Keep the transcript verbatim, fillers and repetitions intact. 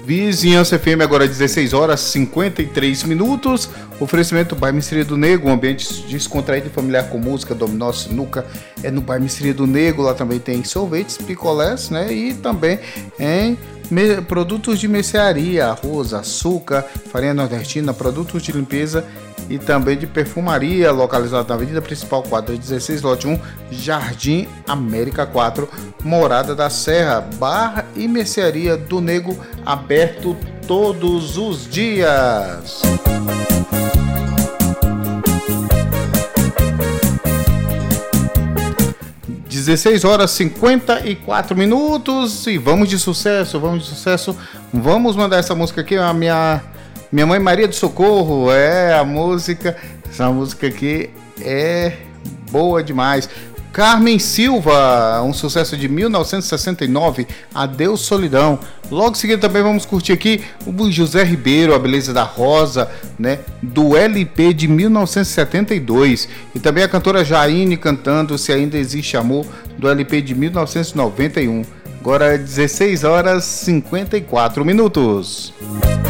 Vizinhança F M, agora dezesseis horas e cinquenta e três minutos. Oferecimento Bar Mercearia do Nego, um ambiente descontraído e familiar com música, dominó, sinuca. É no Bar Mercearia do Nego, lá também tem sorvetes, picolés, né? E também em me- produtos de mercearia, arroz, açúcar, farinha nordestina, produtos de limpeza e também de perfumaria, localizado na Avenida Principal quatrocentos e dezesseis, lote um, Jardim América quatro, Morada da Serra. Bar e mercearia do Nego, aberto todos os dias. dezesseis horas e cinquenta e quatro minutos e vamos de sucesso, vamos de sucesso. Vamos mandar essa música aqui, a minha minha mãe Maria do Socorro, é a música, essa música aqui é boa demais. Carmen Silva, um sucesso de mil novecentos e sessenta e nove, Adeus Solidão. Logo em seguida também vamos curtir aqui o José Ribeiro, A Beleza da Rosa, né, do L P de mil novecentos e setenta e dois. E também a cantora Jaine cantando Se Ainda Existe Amor, do L P de mil novecentos e noventa e um. Agora dezesseis horas e cinquenta e quatro minutos.